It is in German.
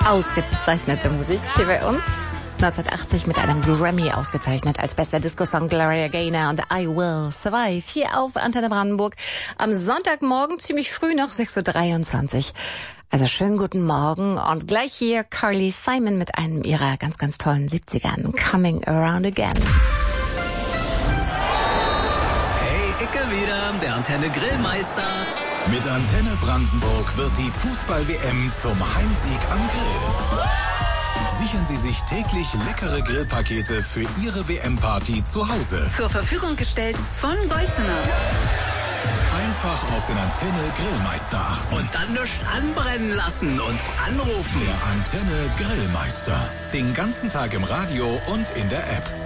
Ausgezeichnete Musik hier bei uns. 1980 mit einem Grammy ausgezeichnet als bester Disco-Song Gloria Gaynor und I Will Survive. Hier auf Antenne Brandenburg am Sonntagmorgen, ziemlich früh noch, 6.23 Uhr. Also schönen guten Morgen und gleich hier Carly Simon mit einem ihrer ganz, ganz tollen 70ern. Coming Around Again. Hey, Icke wieder, der Antenne Grillmeister. Mit Antenne Brandenburg wird die Fußball-WM zum Heimsieg am Grill. Sichern Sie sich täglich leckere Grillpakete für Ihre WM-Party zu Hause. Zur Verfügung gestellt von Golzener. Einfach auf den Antenne Grillmeister achten. Und dann nichts anbrennen lassen und anrufen. Der Antenne Grillmeister. Den ganzen Tag im Radio und in der App.